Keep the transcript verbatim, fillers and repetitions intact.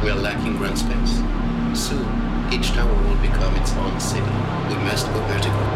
We are lacking ground space. Soon, each tower will become its own city. We must go vertical.